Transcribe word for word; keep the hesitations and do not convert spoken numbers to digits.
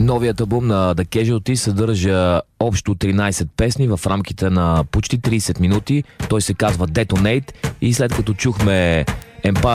Новият албум на The Casualty съдържа общо тринайсет песни в рамките на почти трийсет минути. Той се казва Detonate и след като чухме Empire